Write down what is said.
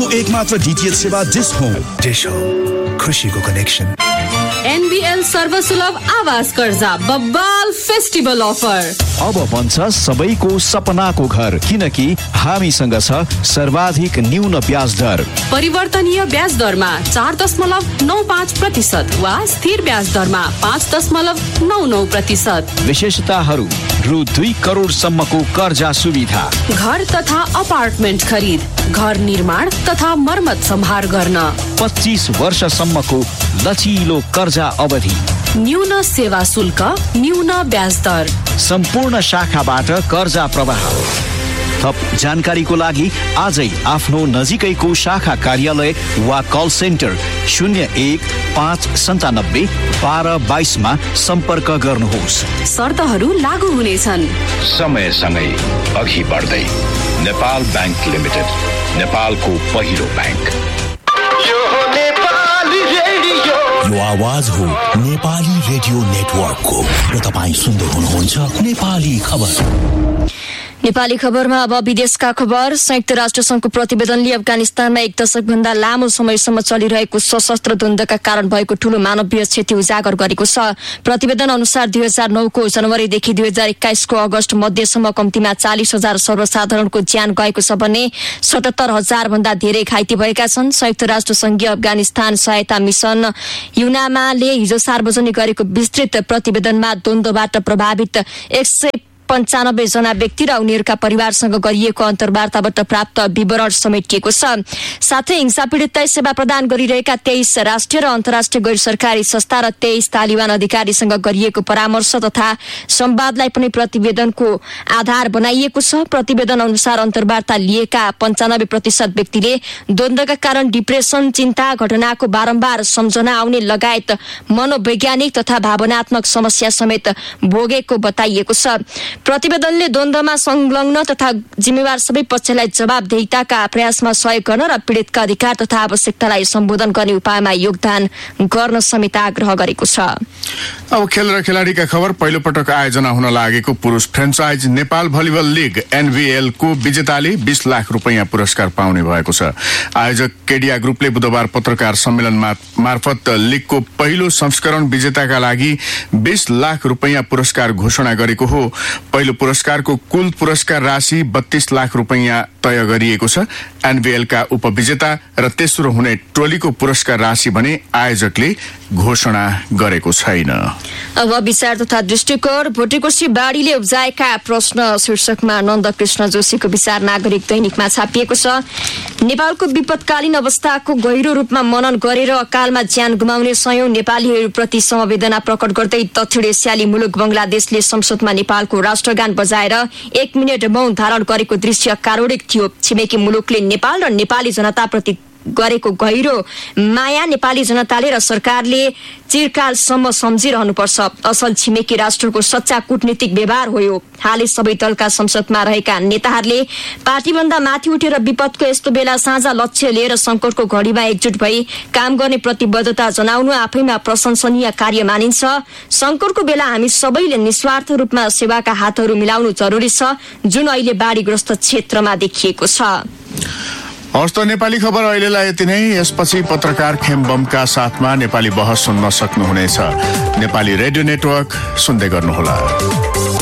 देशको एकमात्र डीटीएच सेवा डिश होम। डिश होम, खुशीको कनेक्सन। NBL सर्वसुलभ आवास कर्जा बब्बाल फेस्टिभल अफर। अब बन्छ सबैको सपनाको घर, किनकि हामीसँग छ सर्वाधिक न्यून ब्याज दर। परिवर्तनीय ब्याज दरमा 4.95% वा स्थिर ब्याज दरमा 5.99%। विशेषताहरू: रु 2 करोडसम्मको कर्जा सुविधा, घर तथा अपार्टमेन्ट खरिद, घर निर्माण तथा मर्मत सम्हार गर्न, 25 वर्षसम्मको लचिलो कर्जा अवधि, न्यून सेवा शुल्क, न्यून ब्याज दर, सम्पूर्ण शाखाबाट कर्जा प्रवाह। थप जानकारीको लागि आजै आफ्नो नजिकैको शाखा कार्यालय वा कल सेन्टर 0159721222 मा सम्पर्क गर्नुहोस्। शर्तहरू लागू हुनेछन्। समयसँगै अघि बढ्दै नेपाल बैंक लिमिटेड, नेपालको पहिलो बैंक। यो आवाज हो नेपाली रेडियो नेटवर्कको र तपाईँ सुन्दै हुनुहुन्छ नेपाली खबर। नेपाली खबरमा अब विदेशका खबर। संयुक्त राष्ट्र संघको प्रतिवेदनले अफगानिस्तानमा 1 दशकभन्दा लामो समयसम्म चलिरहेको सशस्त्र द्वन्द्वका कारण भएको ठूलो मानवीय क्षति उजागर गरेको छ। प्रतिवेदन अनुसार 2009 को जनवरीदेखि 2021 को अगस्त मध्यसम्म कम्तीमा 40,000 सर्वसाधारणको ज्यान गएको छ भने 77,000 भन्दा धेरै घाइते भएका छन्। संयुक्त राष्ट्र संघीय अफगानिस्तान सहायता मिसन युनामाले हिजो सार्वजनिक गरेको विस्तृत प्रतिवेदनमा द्वन्द्वबाट प्रभावित 195 जना व्यक्ति र उनीहरूका परिवारसँग गरिएको अन्तर्वार्ताबाट प्राप्त विवरण समेटिएको छ। साथै हिंसा पीडितलाई सेवा प्रदान गरिरहेका 23 राष्ट्रिय र अन्तर्राष्ट्रिय गैर सरकारी संस्था र 23 तालिबान अधिकारीसँग गरिएको परामर्श तथा संवादलाई पनि प्रतिवेदनको आधार बनाइएको छ। प्रतिवेदन अनुसार अन्तर्वार्ता लिएका 95% व्यक्तिले द्वन्द्वका कारण डिप्रेसन, चिन्ता, घटनाको बारम्बार सम्झना आउने लगायत मनोवैज्ञानिक तथा भावनात्मक समस्या समेत भोगेको बताइएको छ। प्रतिवेदनले द्वन्द्वमा संलग्न तथा जिम्मेवार सबै पक्षलाई जवाबदेहिताका प्रयासमा सहयोग गर्न र पीडितका अधिकार तथा आवश्यकतालाई सम्बोधन गर्ने उपायमा योगदान गर्न समेत आग्रह गरेको छ। अब खेल र खेलाडीका खबर। पहिलो पटक आयोजना हुन लागेको पुरुष franchise Nepal volleyball league NVL को विजेताले 20 लाख रुपैयाँ पुरस्कार पाउने भएको छ। आयोजक केडिया ग्रुपले बुधबार पत्रकार सम्मेलन मार्फत लिगको पहिलो संस्करण विजेताका लागि 20 लाख रुपैयाँ पुरस्कार घोषणा गरेको हो। पहिलो पुरस्कारको कुल पुरस्कार राशि 32 लाख रुपैयाँ तय गरिएको छ। NVL का उपविजेता र तेस्रो हुने टोलीको पुरस्कार राशि भने आयोजकले घोषणा गरेको छैन। अब विचार तथा दृष्टिकोण। भोटेकोशी बाढीले उब्जाएका प्रश्न शीर्षकमा नन्दकृष्ण जोशीको विचार नागरिक दैनिकमा छापिएको छ। नेपालको विपदकालीन अवस्थाको गहिरो रूपमा मनन गरेर अकालमा ज्यान गुमाउने सयौं नेपालीहरूप्रति समवेदना प्रकट गर्दै दक्षिण एसियाली मुलुक बंगलादेशले संसदमा नेपालको राष्ट्रगान बजाएर 1 मिनेट मौन धारण गरेको दृश्य कारुणिक थियो। छिमेकी मुलुकले नेपाल र नेपाली जनताप्रति गरेको गहिरो माया नेपाली जनताले र सरकारले चिरकालसम्म सम्झिरहनुपर्छ। असल छिमेकी राष्ट्रको सच्चा कूटनीतिक व्यवहार हो यो। हालै सबै दलका संसदमा रहेका नेताहरूले पार्टीभन्दा माथि उठेर विपदको यस्तो बेला साझा लक्ष्य लिएर संकटको घडीमा एकजुट भई काम गर्ने प्रतिबद्धता जनाउनु आफैमा प्रशंसनीय कार्य मानिन्छ। संकटको बेला हामी सबैले निस्वार्थ रूपमा सेवाका हातहरू मिलाउनु जरुरी छ, जुन अहिले बाढीग्रस्त क्षेत्रमा देखिएको छ। हस्त नेपाली खबर अहिलेलाई यति नै। यसपछि पत्रकार खेमबमका साथमा नेपाली बहस सुन्न सक्नुहुनेछ। नेपाली रेडियो नेटवर्क सुन्दै गर्नुहोला।